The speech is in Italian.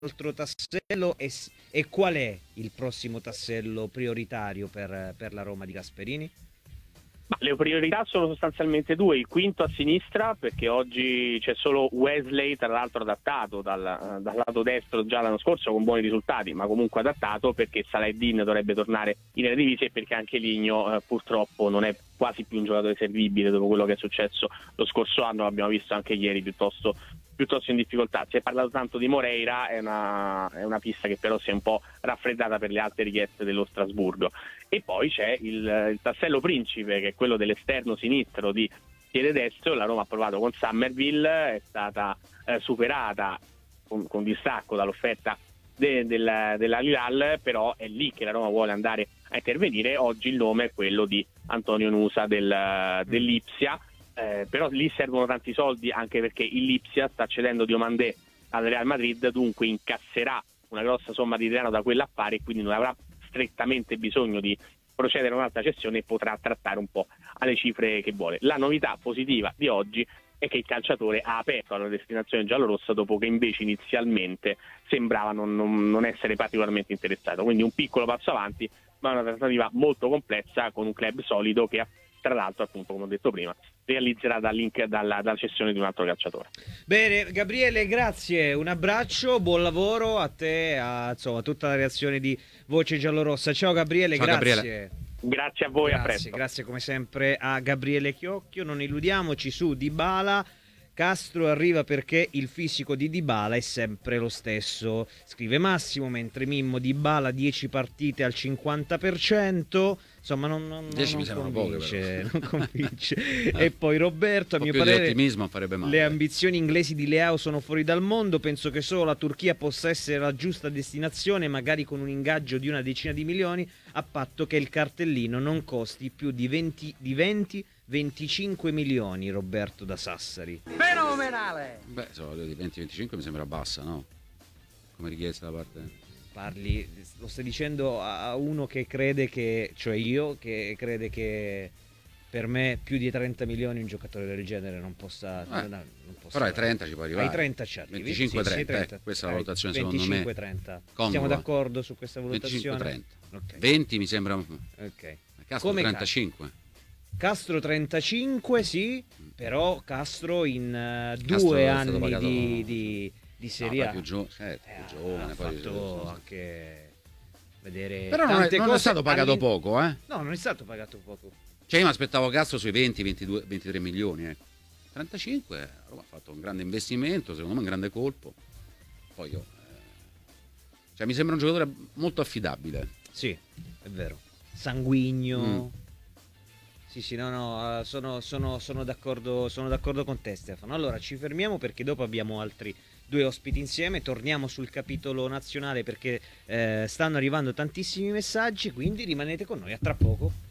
altro tassello e qual è il prossimo tassello prioritario per la Roma di Gasperini? Ma le priorità sono sostanzialmente due: il quinto a sinistra, perché oggi c'è solo Wesley, tra l'altro adattato dal lato destro già l'anno scorso con buoni risultati, ma comunque adattato, perché Salah-Eddin dovrebbe tornare in Eredivisie e perché anche Ligno purtroppo non è quasi più un giocatore servibile dopo quello che è successo lo scorso anno, l'abbiamo visto anche ieri piuttosto in difficoltà. Si è parlato tanto di Moreira, è una pista che però si è un po' raffreddata per le alte richieste dello Strasburgo. E poi c'è il tassello principe, che è quello dell'esterno sinistro di piede destro. La Roma ha provato con Summerville, è stata superata con distacco dall'offerta dell'Al-Hilal, però è lì che la Roma vuole andare a intervenire. Oggi il nome è quello di Antonio Nusa dell'Ipsia. Però lì servono tanti soldi, anche perché il Lipsia sta cedendo Diomandé al Real Madrid, dunque incasserà una grossa somma di denaro da quell'affare e quindi non avrà strettamente bisogno di procedere a un'altra cessione e potrà trattare un po' alle cifre che vuole. La novità positiva di oggi è che il calciatore ha aperto alla destinazione giallorossa, dopo che invece inizialmente sembrava non essere particolarmente interessato. Quindi un piccolo passo avanti, ma una trattativa molto complessa con un club solido che tra l'altro, appunto, come ho detto prima, realizzerà dalla cessione di un altro calciatore. Bene, Gabriele, grazie, un abbraccio, buon lavoro a te, a tutta la reazione di Voce Giallorossa. Ciao Gabriele, Ciao, grazie. Gabriele. Grazie a voi, a presto. Grazie come sempre a Gabriele Chiocchio. Non illudiamoci su Dybala. Castro arriva perché il fisico di Dybala è sempre lo stesso, scrive Massimo, mentre Mimmo: Dybala 10 partite al 50%, insomma non 10 mi sembrano convince, non convince. E poi Roberto: a mio più parere di ottimismo farebbe male. le ambizioni inglesi di Leao sono fuori dal mondo, penso che solo la Turchia possa essere la giusta destinazione, magari con un ingaggio di una decina di milioni, a patto che il cartellino non costi più di 25 milioni. Roberto da Sassari. Fenomenale! Beh, di 20-25 mi sembra bassa, no? Come richiesta da parte. Parli, lo stai dicendo a uno che crede che, cioè io, che crede che per me più di 30 milioni un giocatore del genere non possa. Non possa però ai 30 ci può arrivare. Ai 30 ci arrivi. 25-30, questa è la valutazione secondo me. 25-30. Siamo d'accordo su questa valutazione? 25-30. Okay. 20 mi sembra. Ok. Castro Come 35. Castro 35, sì, però Castro in Castro 2 è stato anni pagato di Serie A più giovane, ha poi fatto anche vedere però tante non cose. è stato pagato poco, No, non è stato pagato poco. Cioè io mi aspettavo Castro sui 20, 22, 23 milioni, ecco. 35, Roma ha fatto un grande investimento, secondo me un grande colpo. Poi cioè mi sembra un giocatore molto affidabile. Sì, è vero. Sanguigno. Sì, no, sono d'accordo con te, Stefano. Allora ci fermiamo perché dopo abbiamo altri 2 ospiti insieme, torniamo sul capitolo nazionale perché stanno arrivando tantissimi messaggi, quindi rimanete con noi, a tra poco.